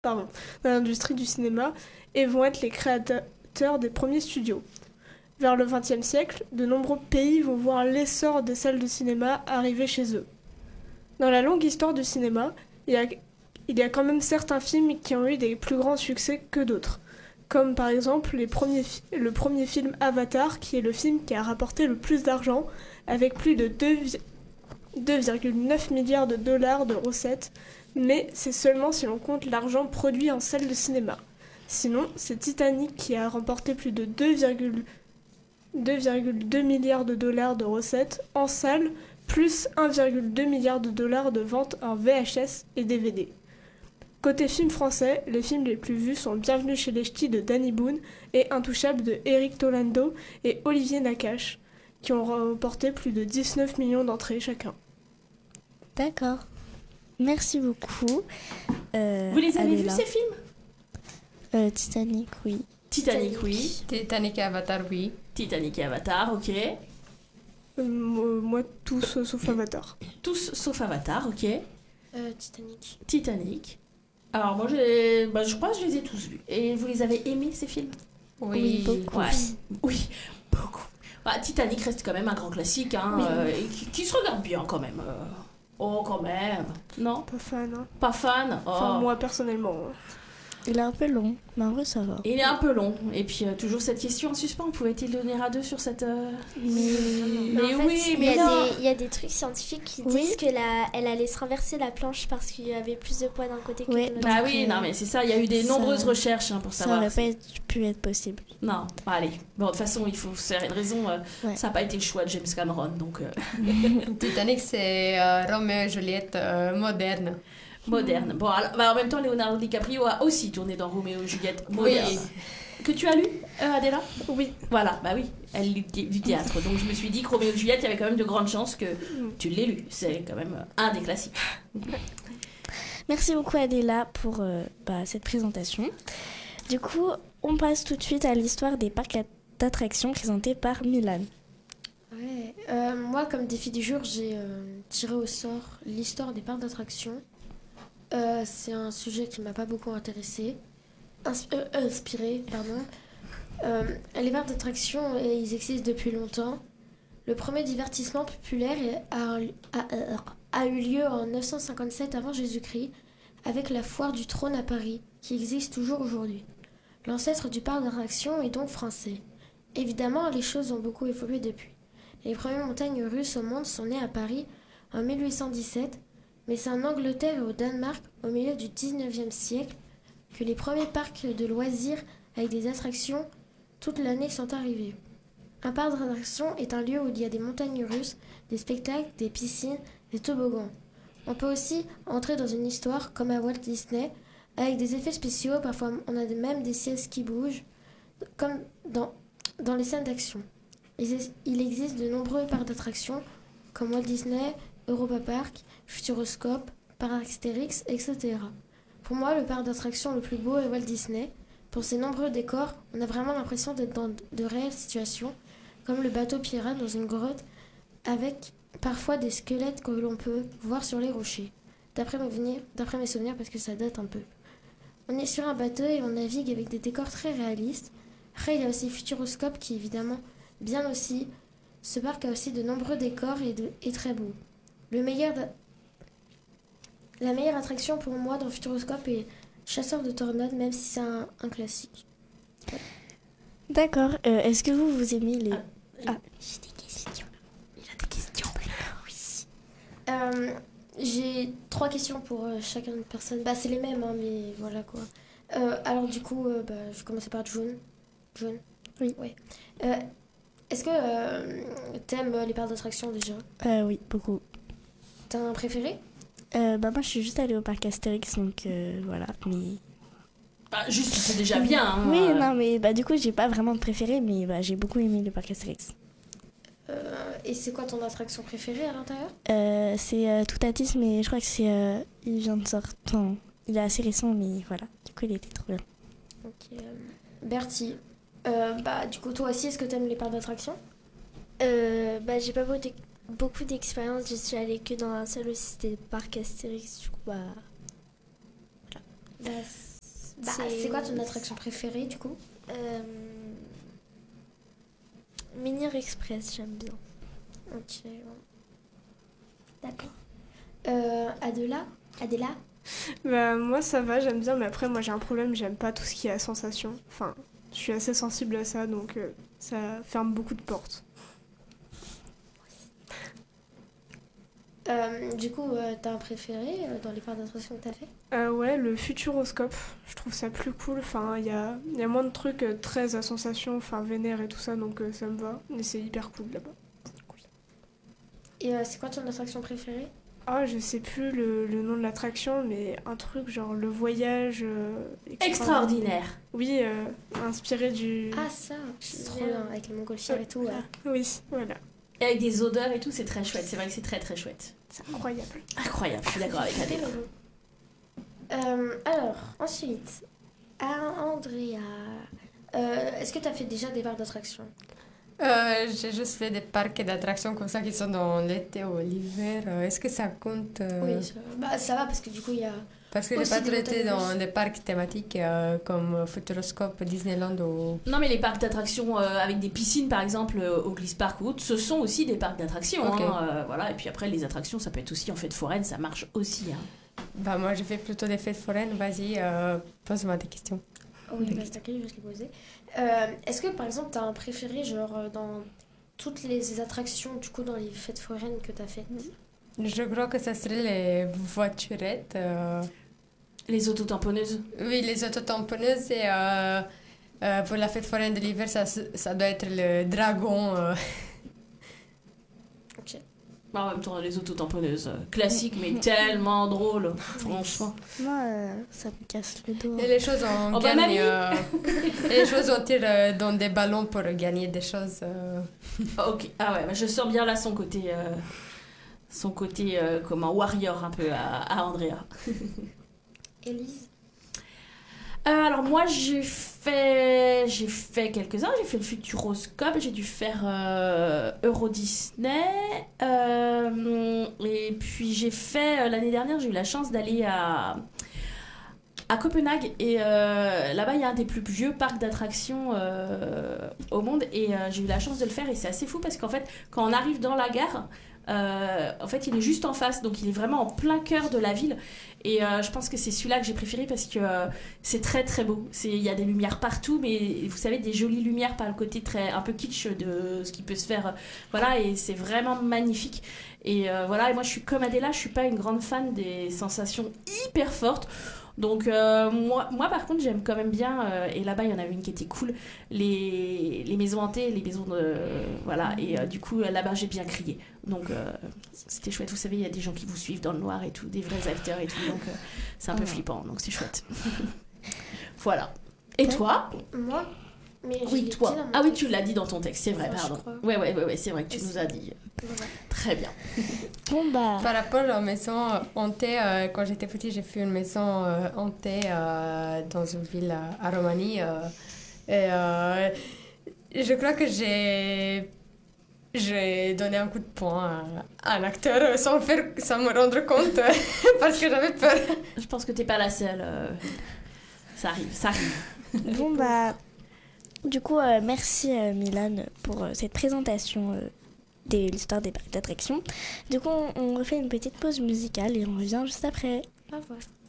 pardon, dans l'industrie du cinéma et vont être les créateurs des premiers studios. Vers le XXe siècle, de nombreux pays vont voir l'essor des salles de cinéma arriver chez eux. Dans la longue histoire du cinéma, il y a quand même certains films qui ont eu des plus grands succès que d'autres. Comme par exemple le premier film Avatar, qui est le film qui a rapporté le plus d'argent, avec plus de 2,9 milliards de dollars de recettes, mais c'est seulement si l'on compte l'argent produit en salle de cinéma. Sinon, c'est Titanic qui a remporté plus de 2,2 milliards de dollars de recettes en salle, plus 1,2 milliard de dollars de ventes en VHS et DVD. Côté film français, les films les plus vus sont Bienvenue chez les Ch'tis de Danny Boone et Intouchable de Eric Tolando et Olivier Nakache, qui ont remporté plus de 19 millions d'entrées chacun. D'accord. Merci beaucoup. Vous les avez vus ces films? Titanic, oui. Titanic, oui. Titanic et Avatar, oui. Titanic et Avatar, ok. Moi, tous sauf Avatar. Tous sauf Avatar, ok. Titanic. Titanic. Alors moi, je crois que je les ai tous vus. Et vous les avez aimés, ces films? Oui, beaucoup. Ouais. Oui, beaucoup. Bah, Titanic reste quand même un grand classique, hein, et qui se regarde bien quand même. Oh, quand même. Non? Pas fan, hein. Pas fan? Oh. Enfin, moi, personnellement. Il est un peu long, mais en vrai, ça va. Il est un peu long. Et puis, toujours cette question en suspens. Pouvait-il donner à deux sur cette... Mais en fait, oui, il y a des trucs scientifiques qui disent que elle allait se renverser la planche parce qu'il y avait plus de poids d'un côté que de l'autre. Bah oui, non, mais c'est ça. Il y a eu des nombreuses recherches pour savoir. Ça n'aurait pas pu être possible. Non, bah, allez. Bon, de toute façon, il faut faire une raison. Ça n'a pas été le choix de James Cameron, donc... Titanic, c'est Roméo et Juliette moderne. Moderne. Bon, alors, bah, en même temps, Leonardo DiCaprio a aussi tourné dans Roméo et Juliette moderne. Oui. Que tu as lu, Adela? Oui. Voilà, bah oui, elle lit du théâtre. Donc je me suis dit que Roméo et Juliette, il y avait quand même de grandes chances que tu l'aies lu. C'est quand même un des classiques. Merci beaucoup Adela pour cette présentation. Du coup, on passe tout de suite à l'histoire des parcs d'attractions présentés par Milan. Ouais. Moi, comme défi du jour, j'ai tiré au sort l'histoire des parcs d'attractions. C'est un sujet qui m'a pas beaucoup inspiré, pardon. Les parcs d'attractions, ils existent depuis longtemps. Le premier divertissement populaire a eu lieu en 957 avant Jésus-Christ avec la foire du trône à Paris, qui existe toujours aujourd'hui. L'ancêtre du parc d'attractions est donc français. Évidemment, les choses ont beaucoup évolué depuis. Les premières montagnes russes au monde sont nées à Paris en 1817, mais c'est en Angleterre et au Danemark, au milieu du 19e siècle, que les premiers parcs de loisirs avec des attractions toute l'année sont arrivés. Un parc d'attractions est un lieu où il y a des montagnes russes, des spectacles, des piscines, des toboggans. On peut aussi entrer dans une histoire comme à Walt Disney, avec des effets spéciaux, parfois on a même des sièges qui bougent, comme dans les scènes d'action. Il existe de nombreux parcs d'attractions, comme Walt Disney, Europa Park, Futuroscope, Parc Astérix, etc. Pour moi, le parc d'attractions le plus beau est Walt Disney. Pour ses nombreux décors, on a vraiment l'impression d'être dans de réelles situations, comme le bateau pirate dans une grotte, avec parfois des squelettes que l'on peut voir sur les rochers. D'après mes souvenirs, parce que ça date un peu. On est sur un bateau et on navigue avec des décors très réalistes. Après, il y a aussi Futuroscope qui est évidemment bien aussi. Ce parc a aussi de nombreux décors et très beau. La meilleure attraction pour moi dans Futuroscope est Chasseur de tornades, même si c'est un classique. Ouais. D'accord. Est-ce que vous aimez les... J'ai des questions. Il a des questions. Oui. J'ai 3 questions pour chacune des personnes. C'est les mêmes, hein, mais voilà quoi. Alors du coup, je vais commencer par June. June? Oui. Ouais. Est-ce que t'aimes les parcs d'attractions déjà? Oui, beaucoup. T'as un préféré? Moi, je suis juste allée au parc Astérix, donc voilà. Mais... juste, c'est déjà bien. Hein. Oui, non, mais du coup, j'ai pas vraiment de préféré, mais j'ai beaucoup aimé le parc Astérix. Et c'est quoi ton attraction préférée à l'intérieur? C'est Toutatis, mais je crois que c'est... il vient de sortir... Enfin, il est assez récent, mais voilà. Du coup, il était trop bien. Ok. Bertie, du coup, toi aussi, est-ce que t'aimes les parcs d'attractions? J'ai pas beaucoup d'expérience, je suis allée que dans un seul aussi, c'était le parc Astérix, du coup, voilà. C'est quoi ton attraction préférée du coup? Menhir Express, j'aime bien. Ok. D'accord. Adela? Bah, moi ça va, j'aime bien, mais après moi j'ai un problème, j'aime pas tout ce qui est à sensation. Enfin, je suis assez sensible à ça, donc ça ferme beaucoup de portes. Du coup, t'as un préféré dans les parcs d'attraction que t'as fait? Ouais, le Futuroscope, je trouve ça plus cool. Enfin, il y a moins de trucs très à sensation, enfin vénère et tout ça, donc ça me va. Mais c'est hyper cool là-bas. Et c'est quoi ton attraction préférée? Ah, je sais plus le nom de l'attraction, mais un truc genre le voyage... Extraordinaire. Oui, inspiré du... Ah ça, c'est trop bien, avec les montgolfières et tout. Ouais. Oui, voilà. Et avec des odeurs et tout, c'est très chouette. C'est vrai que c'est très très chouette. C'est incroyable. Incroyable, je suis d'accord avec Adèle. Alors, ensuite, Andrea, est-ce que tu as fait déjà des parcs d'attractions? J'ai juste fait des parcs d'attractions comme ça qui sont dans l'été ou l'hiver. Est-ce que ça compte? Oui, ça va parce que du coup, il y a... Parce que j'ai aussi pas des traité montagnes dans russes. des parcs thématiques comme Futuroscope, Disneyland ou... Non, mais les parcs d'attractions avec des piscines, par exemple, au Gliss Park ou autre, ce sont aussi des parcs d'attractions. Ok. Voilà. Et puis après, les attractions, ça peut être aussi en fête foraine, ça marche aussi. Hein. Bah moi j'ai fait plutôt des fêtes foraines. Vas-y, pose-moi des questions. Oui, bah, t'inquiète, je vais te les poser. Est-ce que par exemple, tu as un préféré genre dans toutes les attractions, du coup, dans les fêtes foraines que tu as faites? Je crois que ça serait les voiturettes. Les autotamponneuses. Oui, les autotamponneuses et pour la fête foraine de l'hiver, ça doit être le dragon. Ok. En même temps, les autotamponneuses. Classiques, mais tellement drôles. Franchement. Moi, ça me casse le dos. Et les choses on Oh, bah, gagne. mamie. Et les choses on tire dans des ballons pour gagner des choses. Ok. Ah ouais, bah, je sens bien là son côté comme un warrior un peu à Andrea. Élise? Alors moi j'ai fait quelques-uns, j'ai fait le Futuroscope, j'ai dû faire Euro Disney et puis j'ai fait l'année dernière, j'ai eu la chance d'aller à Copenhague et là-bas il y a un des plus vieux parcs d'attractions au monde et j'ai eu la chance de le faire et c'est assez fou parce qu'en fait quand on arrive dans la gare en fait il est juste en face donc il est vraiment en plein cœur de la ville et je pense que c'est celui-là que j'ai préféré parce que c'est très très beau, il y a des lumières partout mais vous savez des jolies lumières par le côté un peu kitsch de ce qui peut se faire voilà et c'est vraiment magnifique et voilà et moi je suis comme Adela, je suis pas une grande fan des sensations hyper fortes. Donc moi par contre j'aime quand même bien et là-bas il y en avait une qui était cool, les maisons hantées, les maisons de voilà et du coup là-bas j'ai bien crié donc c'était chouette, vous savez il y a des gens qui vous suivent dans le noir et tout, des vrais acteurs et tout donc c'est un peu flippant donc c'est chouette. Voilà. Et toi? Moi? Mais je Oui l'ai toi. dit dans mon Ah oui texte. tu l'as dit dans ton texte, c'est vrai, Enfin, je pardon. crois. Ouais c'est vrai que tu Et nous as dit. Voilà. Très bien. Bon, bah, Par rapport aux maisons hantées, quand j'étais petite, j'ai fait une maison hantée dans une ville à Roumanie. Et je crois que j'ai donné un coup de poing à un acteur sans me rendre compte parce que j'avais peur. Je pense que t'es pas la seule. Ça arrive. bon, bah, du coup, merci Milan pour cette présentation de l'histoire des parcs d'attractions. Du coup, on refait une petite pause musicale et on revient juste après. Au revoir.